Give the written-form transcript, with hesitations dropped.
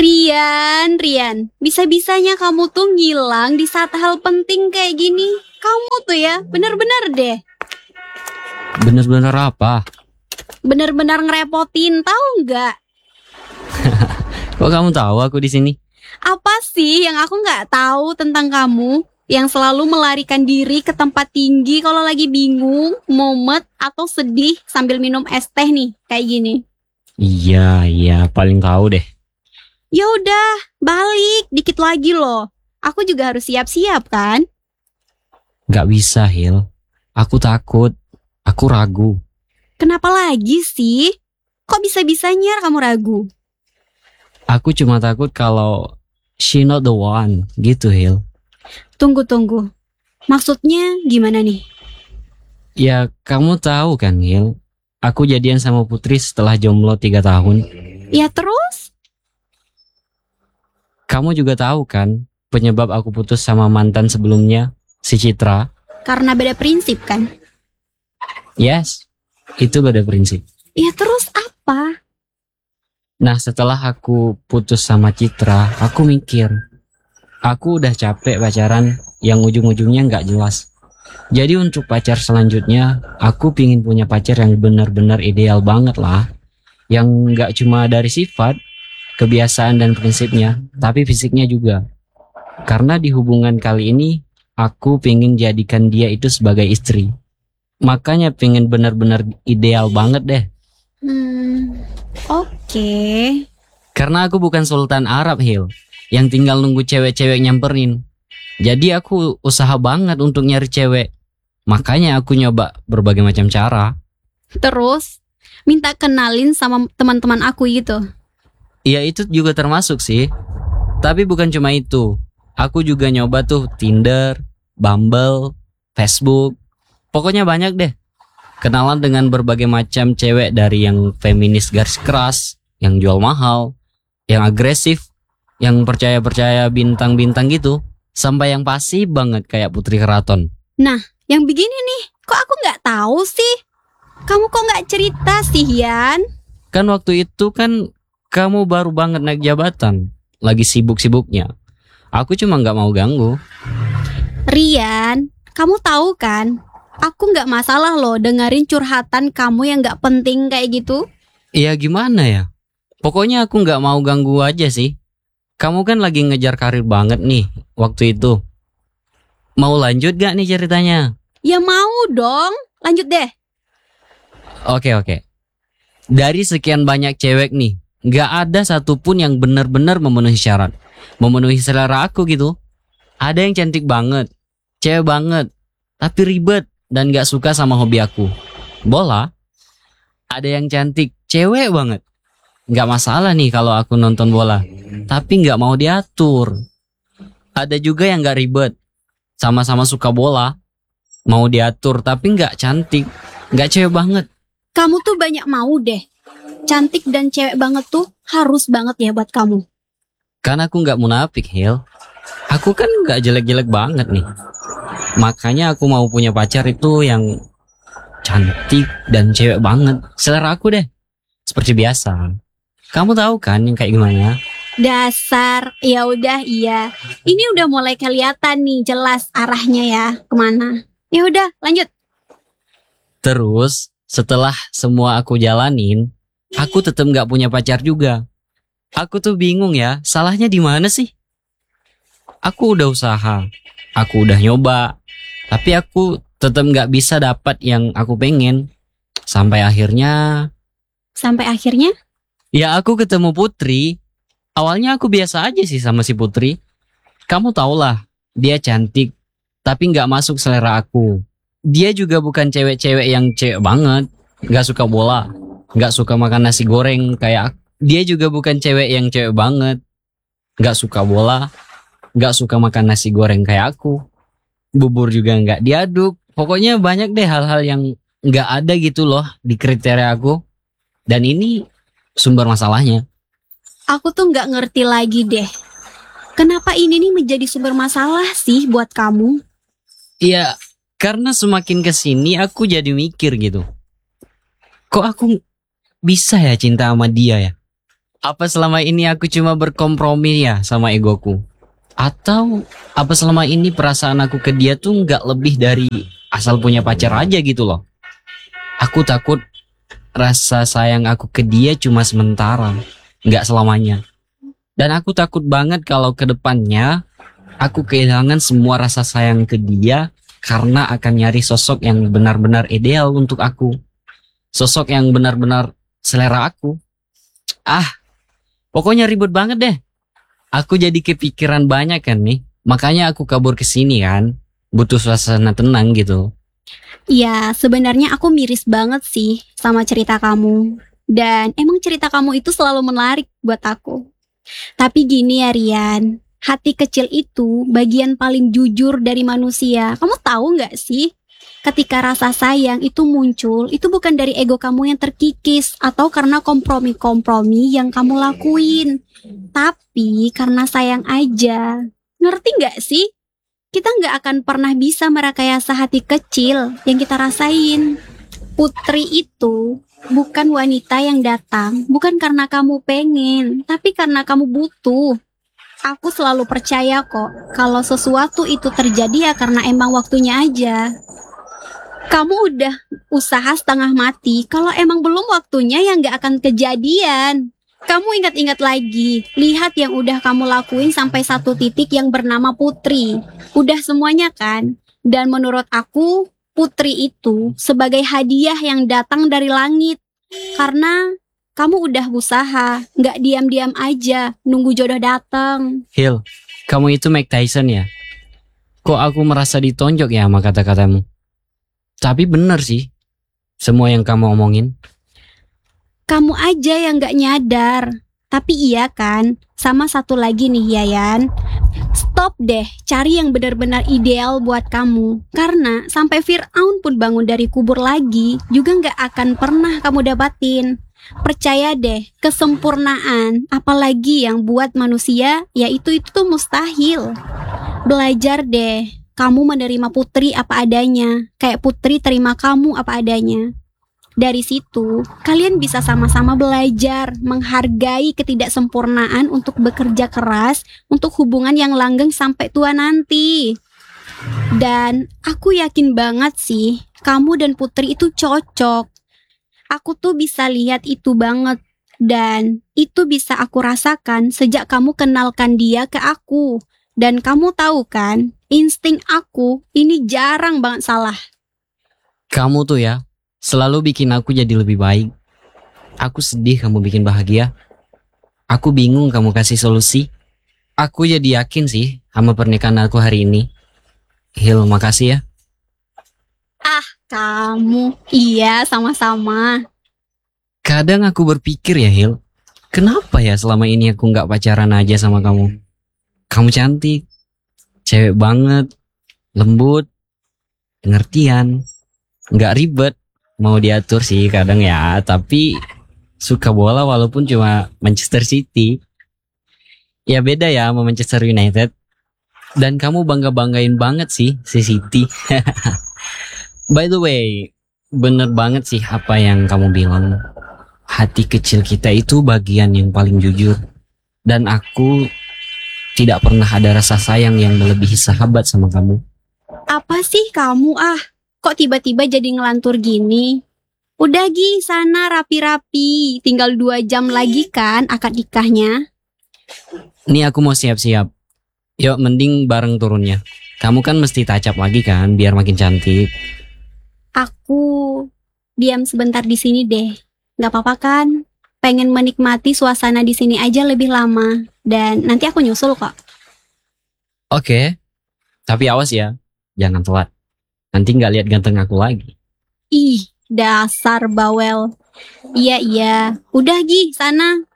Rian, bisa-bisanya kamu tuh ngilang di saat hal penting kayak gini. Kamu tuh ya, bener-bener deh. Bener-bener apa? Bener-bener ngerepotin, tahu nggak? Kok kamu tahu aku di sini? Apa sih yang aku nggak tahu tentang kamu? Yang selalu melarikan diri ke tempat tinggi kalau lagi bingung, mumet, atau sedih sambil minum es teh nih, kayak gini. Iya, paling tahu deh. Ya udah, balik dikit lagi loh. Aku juga harus siap-siap kan? Gak bisa, Hil. Aku takut. Aku ragu. Kenapa lagi sih? Kok bisa-bisanya kamu ragu? Aku cuma takut kalau she not the one, gitu, Hil. Tunggu. Maksudnya gimana nih? Ya, kamu tahu kan, Hil. Aku jadian sama Putri setelah jomblo 3 tahun. Ya terus? Kamu juga tahu kan penyebab aku putus sama mantan sebelumnya, si Citra? Karena beda prinsip kan? Yes, itu beda prinsip. Ya terus apa? Nah, setelah aku putus sama Citra, aku mikir, aku udah capek pacaran yang ujung-ujungnya gak jelas. Jadi untuk pacar selanjutnya, aku pingin punya pacar yang benar-benar ideal banget lah. Yang gak cuma dari sifat, kebiasaan dan prinsipnya, tapi fisiknya juga. Karena di hubungan kali ini, aku pingin jadikan dia itu sebagai istri. Makanya pingin benar-benar ideal banget deh. Oke. Karena aku bukan Sultan Arab, Hil, yang tinggal nunggu cewek-cewek nyamperin. Jadi aku usaha banget untuk nyari cewek. Makanya aku nyoba berbagai macam cara. Terus minta kenalin sama teman-teman aku gitu. Ya itu juga termasuk sih. Tapi bukan cuma itu. Aku juga nyoba tuh Tinder, Bumble, Facebook. Pokoknya banyak deh. Kenalan dengan berbagai macam cewek, dari yang feminis garis keras, yang jual mahal, yang agresif, yang percaya-percaya bintang-bintang gitu, sampai yang pasif banget kayak Putri Keraton. Nah, yang begini nih, kok aku nggak tahu sih? Kamu kok nggak cerita sih, Yan? Kan waktu itu kan kamu baru banget naik jabatan, lagi sibuk-sibuknya. Aku cuma nggak mau ganggu. Rian, kamu tahu kan? Aku nggak masalah loh dengerin curhatan kamu yang nggak penting kayak gitu. Iya gimana ya? Pokoknya aku nggak mau ganggu aja sih. Kamu kan lagi ngejar karir banget nih waktu itu. Mau lanjut gak nih ceritanya? Ya mau dong, lanjut deh. Oke. Dari sekian banyak cewek nih, gak ada satupun yang benar-benar memenuhi syarat, memenuhi selera aku gitu. Ada yang cantik banget, cewek banget, tapi ribet dan gak suka sama hobi aku, bola. Ada yang cantik, cewek banget, gak masalah nih kalau aku nonton bola, tapi gak mau diatur. Ada juga yang gak ribet, sama-sama suka bola, mau diatur tapi gak cantik, gak cewek banget. Kamu tuh banyak mau deh. Cantik dan cewek banget tuh harus banget ya buat kamu. Kan aku gak munafik, Hil. Aku kan gak jelek-jelek banget nih. Makanya aku mau punya pacar itu yang cantik dan cewek banget. Selera aku deh. Seperti biasa. Kamu tahu kan yang kayak gimana? Dasar, ya udah iya. Ini udah mulai kelihatan nih jelas arahnya ya kemana. Ya udah lanjut. Terus setelah semua aku jalanin, aku tetap gak punya pacar juga. Aku tuh bingung ya, salahnya di mana sih? Aku udah usaha, aku udah nyoba, tapi aku tetap gak bisa dapat yang aku pengen. Sampai akhirnya ya aku ketemu Putri. Awalnya aku biasa aja sih sama si Putri. Kamu tau lah, dia cantik, tapi gak masuk selera aku. Dia juga bukan cewek-cewek yang cewek banget, gak suka bola, gak suka makan nasi goreng kayak aku. Dia juga bukan cewek yang cewek banget, gak suka bola, gak suka makan nasi goreng kayak aku. Bubur juga gak diaduk. Pokoknya banyak deh hal-hal yang gak ada gitu loh di kriteria aku. Dan ini sumber masalahnya. aku tuh nggak ngerti lagi deh. Kenapa ini nih menjadi sumber masalah sih buat kamu? Iya, karena semakin kesini aku jadi mikir gitu. Kok aku bisa ya cinta sama dia ya? Apa selama ini aku cuma berkompromi ya sama egoku? Atau apa selama ini perasaan aku ke dia tuh nggak lebih dari asal punya pacar aja gitu loh? Aku takut rasa sayang aku ke dia cuma sementara, nggak selamanya. Dan aku takut banget kalau ke depannya aku kehilangan semua rasa sayang ke dia karena akan nyari sosok yang benar-benar ideal untuk aku. Sosok yang benar-benar selera aku. Ah, pokoknya ribet banget deh. Aku jadi kepikiran banyak kan nih. Makanya aku kabur ke sini kan. Butuh suasana tenang gitu. Ya, sebenarnya aku miris banget sih sama cerita kamu. Dan emang cerita kamu itu selalu menarik buat aku. Tapi gini ya Rian, hati kecil itu bagian paling jujur dari manusia. Kamu tahu nggak sih? Ketika rasa sayang itu muncul, itu bukan dari ego kamu yang terkikis atau karena kompromi-kompromi yang kamu lakuin. Tapi karena sayang aja. Ngerti nggak sih? Kita nggak akan pernah bisa merekayasa hati kecil yang kita rasain. Putri itu bukan wanita yang datang, bukan karena kamu pengen, tapi karena kamu butuh. Aku selalu percaya kok, kalau sesuatu itu terjadi ya karena emang waktunya aja. Kamu udah usaha setengah mati, kalau emang belum waktunya ya nggak akan kejadian. Kamu ingat-ingat lagi, lihat yang udah kamu lakuin sampai satu titik yang bernama Putri. Udah semuanya kan? Dan menurut aku, Putri itu sebagai hadiah yang datang dari langit. Karena kamu udah usaha, nggak diam-diam aja, nunggu jodoh datang. Hil, kamu itu Mike Tyson ya? Kok aku merasa ditonjok ya sama kata-katamu? Tapi bener sih, semua yang kamu omongin. Kamu aja yang nggak nyadar. Tapi iya kan, sama satu lagi nih Yayan. Stop deh, cari yang benar-benar ideal buat kamu. Karena sampai Fir'aun pun bangun dari kubur lagi, juga nggak akan pernah kamu dapatin. Percaya deh, kesempurnaan, apalagi yang buat manusia, ya itu tuh mustahil. Belajar deh, kamu menerima Putri apa adanya, kayak Putri terima kamu apa adanya. Dari situ, kalian bisa sama-sama belajar menghargai ketidaksempurnaan untuk bekerja keras untuk hubungan yang langgeng sampai tua nanti. Dan aku yakin banget sih, kamu dan Putri itu cocok. Aku tuh bisa lihat itu banget. Dan itu bisa aku rasakan sejak kamu kenalkan dia ke aku. Dan kamu tahu kan, insting aku ini jarang banget salah. Kamu tuh ya, selalu bikin aku jadi lebih baik. Aku sedih kamu bikin bahagia. Aku bingung kamu kasih solusi. Aku jadi yakin sih sama pernikahan aku hari ini. Hil, makasih ya. Kamu, iya sama-sama. Kadang aku berpikir ya Hil, kenapa ya selama ini aku gak pacaran aja sama kamu? Kamu cantik, cewek banget, lembut, pengertian, gak ribet. Mau diatur sih kadang ya, tapi suka bola walaupun cuma Manchester City. Ya beda ya sama Manchester United. Dan kamu bangga-banggain banget sih si City. By the way, bener banget sih apa yang kamu bilang. Hati kecil kita itu bagian yang paling jujur. Dan aku tidak pernah ada rasa sayang yang melebihi sahabat sama kamu. Apa sih kamu Kok tiba-tiba jadi ngelantur gini? Udah Gi, sana rapi-rapi. Tinggal 2 jam lagi kan akad nikahnya. Nih aku mau siap-siap. Yuk mending bareng turunnya. Kamu kan mesti touch up lagi kan biar makin cantik. Aku diam sebentar di sini deh. Gak apa-apa kan? Pengen menikmati suasana di sini aja lebih lama. Dan nanti aku nyusul kok. Oke. Tapi awas ya, jangan telat. Nanti gak lihat ganteng aku lagi. Ih, dasar bawel. Iya. Udah Gi, sana.